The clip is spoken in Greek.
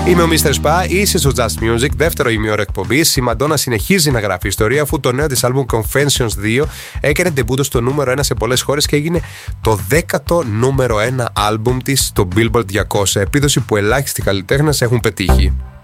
Είμαι ο Mr. Spa, είσαι στο Just Music, δεύτερο ημιώρο εκπομπής. Η Μαντόνα συνεχίζει να γράφει ιστορία, αφού το νέο της άλμπουμ Confessions 2 έκανε ντεμπούτο στο νούμερο 1 σε πολλές χώρες και έγινε το 10ο νούμερο 1 άλμπουμ της στο Billboard 200, επίδοση που ελάχιστοι καλλιτέχνες έχουν πετύχει.